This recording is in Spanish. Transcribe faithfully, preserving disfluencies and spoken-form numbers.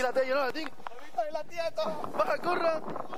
Tírate, yo no la tengo. ¡La tieto! ¡Baja, corre!